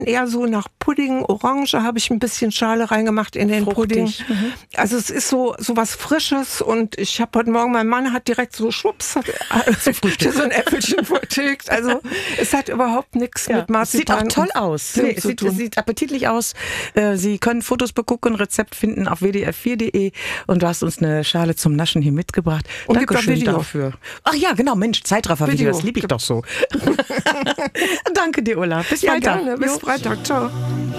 eher so nach Pudding, Orange habe ich ein bisschen Schale reingemacht in den Pudding. Also es ist so was Frisches und ich habe heute Morgen, mein Mann hat direkt so schwupps, hat so ein Äpfelchen vertilgt. Also es hat überhaupt nichts mit Marzipan. Sieht auch toll aus. Nee, es sieht appetitlich aus. Sie können Fotos begucken, Rezept finden auf wdr4.de und du hast uns eine Schale zum Naschen hier mitgebracht. Und Dankeschön dafür. Ach ja, genau, Mensch, Zeitraffer-Video, das liebe ich doch so. Danke dir, Ulla. Bis weiter. Gerne. Bis Freitag. Ciao.